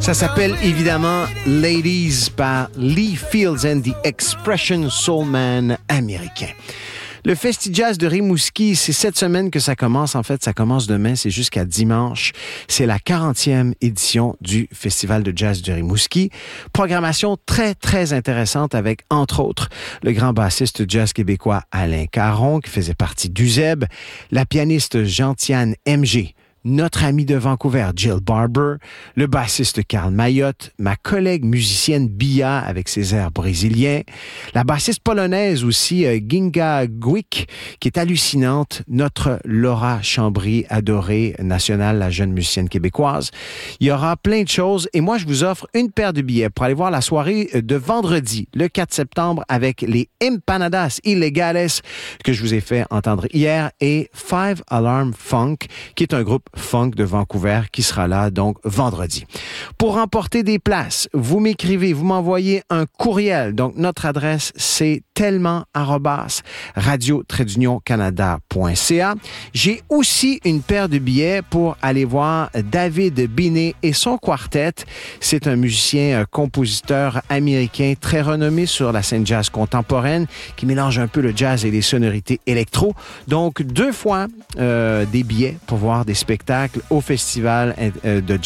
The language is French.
Ça s'appelle évidemment Ladies par Lee Fields and the Expression Soulman américain. Le Festi-Jazz de Rimouski, c'est cette semaine que ça commence. En fait, ça commence demain, c'est jusqu'à dimanche. C'est la 40e édition du Festival de Jazz de Rimouski. Programmation très, très intéressante avec, entre autres, le grand bassiste jazz québécois Alain Caron, qui faisait partie d'UZEB, la pianiste Gentiane MG, notre ami de Vancouver, Jill Barber, le bassiste Carl Mayotte, ma collègue musicienne Bia avec ses airs brésiliens, la bassiste polonaise aussi, Ginga Gwick, qui est hallucinante, notre Laura Chambry, adorée, nationale, la jeune musicienne québécoise. Il y aura plein de choses et moi, je vous offre une paire de billets pour aller voir la soirée de vendredi, le 4 septembre, avec les Empanadas Illegales que je vous ai fait entendre hier et Five Alarm Funk, qui est un groupe funk de Vancouver qui sera là donc vendredi. Pour remporter des places, vous m'écrivez, vous m'envoyez un courriel. Donc notre adresse c'est tellement@radio-canada.ca. J'ai aussi une paire de billets pour aller voir David Binet et son quartet. C'est un musicien compositeur américain très renommé sur la scène jazz contemporaine qui mélange un peu le jazz et les sonorités électro. Donc 2 fois des billets pour voir des spectacles au festival de jazz